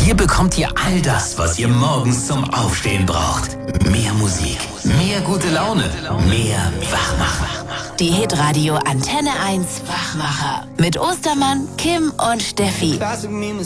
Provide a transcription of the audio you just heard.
Hier bekommt ihr all das, was ihr morgens zum Aufstehen braucht. Mehr Musik, mehr gute Laune, mehr Wachmacher. Die Hitradio Antenne 1 Wachmacher mit Ostermann, Kim und Steffi.